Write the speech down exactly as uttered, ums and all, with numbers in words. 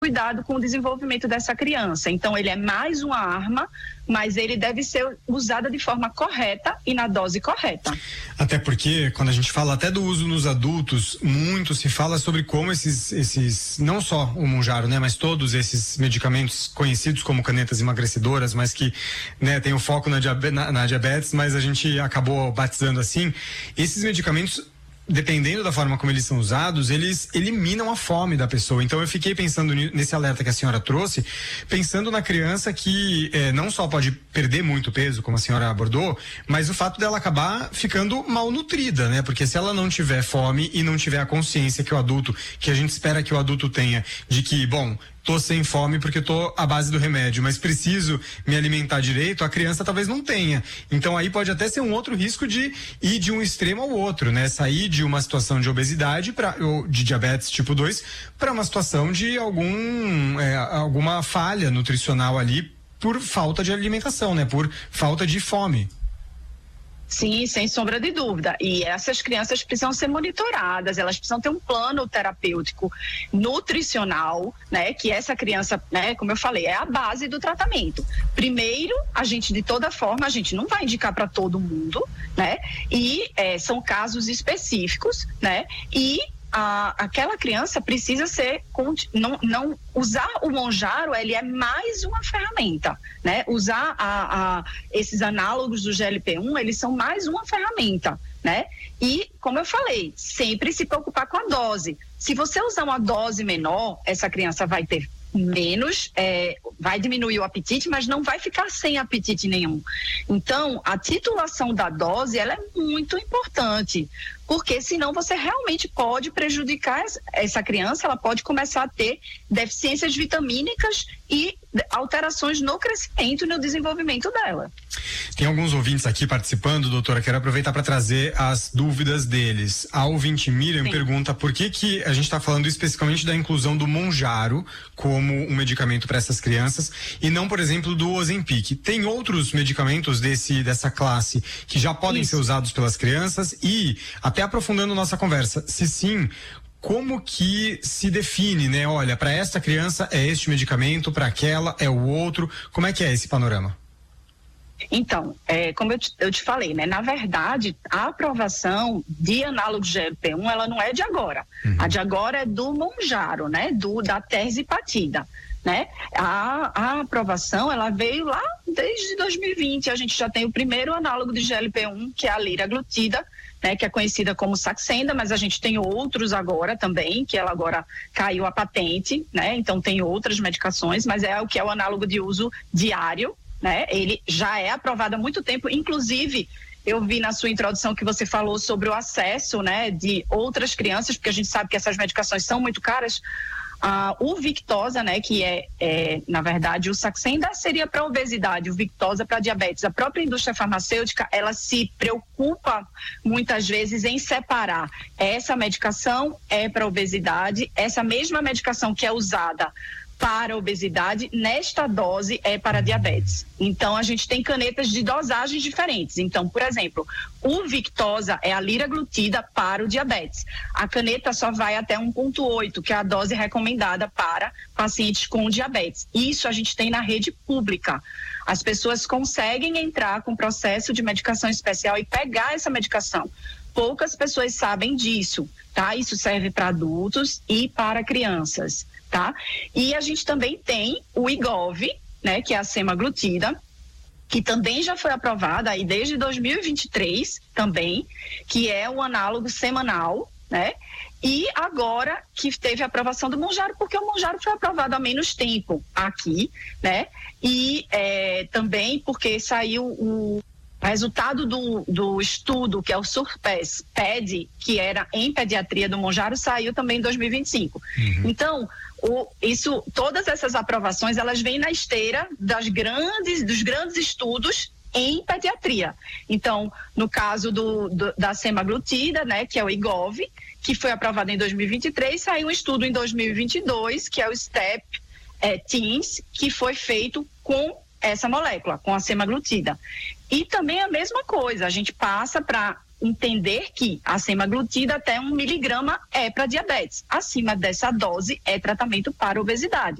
cuidado com o desenvolvimento dessa criança. Então, ele é mais uma arma, mas ele deve ser usado de forma correta e na dose correta. Até porque, quando a gente fala até do uso nos adultos, muito se fala sobre como esses, esses não só o Mounjaro, né, mas todos esses medicamentos conhecidos como canetas emagrecedoras, mas que, né, tem o foco na, diabe- na, na diabetes, mas a gente acabou batizando assim, esses medicamentos, dependendo da forma como eles são usados, eles eliminam a fome da pessoa. Então eu fiquei pensando nesse alerta que a senhora trouxe, pensando na criança que eh, não só pode perder muito peso, como a senhora abordou, mas o fato dela acabar ficando malnutrida, né? Porque se ela não tiver fome e não tiver a consciência que o adulto, que a gente espera que o adulto tenha, de que, bom, tô sem fome porque tô à base do remédio, mas preciso me alimentar direito, a criança talvez não tenha. Então aí pode até ser um outro risco de ir de um extremo ao outro, né? Sair de uma situação de obesidade para ou de diabetes tipo dois para uma situação de algum é, alguma falha nutricional ali por falta de alimentação, né? Por falta de fome. Sim, sem sombra de dúvida. E essas crianças precisam ser monitoradas, elas precisam ter um plano terapêutico nutricional, né? Que essa criança, né, como eu falei, é a base do tratamento. Primeiro, a gente, de toda forma, a gente não vai indicar para todo mundo, né? E é, são casos específicos, né? E A, aquela criança precisa ser, não, não usar o Mounjaro, ele é mais uma ferramenta, né? Usar a, a, esses análogos do G L P um, eles são mais uma ferramenta, né? E, como eu falei, sempre se preocupar com a dose. Se você usar uma dose menor, essa criança vai ter menos, é, vai diminuir o apetite, mas não vai ficar sem apetite nenhum. Então, a titulação da dose, ela é muito importante, porque senão você realmente pode prejudicar essa criança, ela pode começar a ter deficiências vitamínicas e alterações no crescimento e no desenvolvimento dela. Tem alguns ouvintes aqui participando, doutora, quero aproveitar para trazer as dúvidas deles. A ouvinte Miriam Sim. pergunta por que que a gente está falando especificamente da inclusão do Mounjaro como um medicamento para essas crianças e não, por exemplo, do Ozempic. Tem outros medicamentos desse, dessa classe que já podem Isso. ser usados pelas crianças e, até aprofundando nossa conversa, se sim, como que se define, né? Olha, para esta criança é este medicamento, para aquela é o outro. Como é que é esse panorama? Então, é, como eu te, eu te falei, né? Na verdade, a aprovação de análogo de G L P um, ela não é de agora. Uhum. A de agora é do Mounjaro, né? Do, da terzepatida, né? A, a aprovação, ela veio lá desde dois mil e vinte. A gente já tem o primeiro análogo de G L P um, que é a liraglutida, né, que é conhecida como Saxenda, mas a gente tem outros agora também, que ela agora caiu a patente, né? Então tem outras medicações, mas é o que é o análogo de uso diário, né? Ele já é aprovado há muito tempo, inclusive eu vi na sua introdução que você falou sobre o acesso, né, de outras crianças, porque a gente sabe que essas medicações são muito caras. Ah, o Victoza, né, que é, é, na verdade, o Saxenda seria para obesidade, o Victoza para diabetes. A própria indústria farmacêutica, ela se preocupa muitas vezes em separar. Essa medicação é para obesidade, essa mesma medicação que é usada para obesidade, nesta dose é para diabetes. Então, a gente tem canetas de dosagens diferentes. Então, por exemplo, o Victoza é a liraglutida para o diabetes. A caneta só vai até um ponto oito, que é a dose recomendada para pacientes com diabetes. Isso a gente tem na rede pública. As pessoas conseguem entrar com processo de medicação especial e pegar essa medicação. Poucas pessoas sabem disso, tá? Isso serve para adultos e para crianças, tá? E a gente também tem o Wegovy, né? Que é a semaglutida, que também já foi aprovada aí desde dois mil e vinte e três também, que é o análogo semanal, né? E agora que teve a aprovação do Mounjaro, porque o Mounjaro foi aprovado há menos tempo aqui, né? E é, também porque saiu o O resultado do, do estudo, que é o SURPES P E D, que era em pediatria do Mounjaro, saiu também em dois mil e vinte e cinco. Uhum. Então, o, isso, todas essas aprovações, elas vêm na esteira das grandes, dos grandes estudos em pediatria. Então, no caso do, do, da semaglutida, né, que é o Wegovy, que foi aprovado em dois mil e vinte e três, saiu um estudo em dois mil e vinte e dois, que é o STEP é, Teens, que foi feito com essa molécula, com a semaglutida. E também a mesma coisa, a gente passa para entender que a semaglutida até um miligrama é para diabetes. Acima dessa dose é tratamento para obesidade.